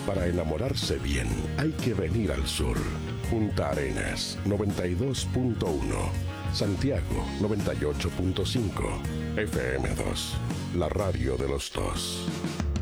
Para enamorarse bien, hay que venir al sur. Punta Arenas, 92.1. Santiago, 98.5. FM2, la radio de los dos.